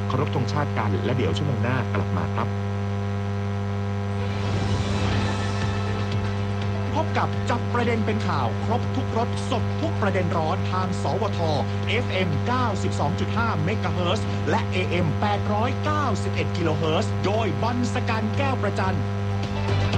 เคารพธงชาติกันและเดี๋ยวชั่วโมงหน้ากลับมาครับพบกับจับประเด็นเป็นข่าวครบทุกรสสดทุกประเด็นร้อนทางสวท FM 92.5 เมกะเฮิรตซ์และ AM 891 กิโลเฮิรตซ์โดยบอลสกันแก้วประจัน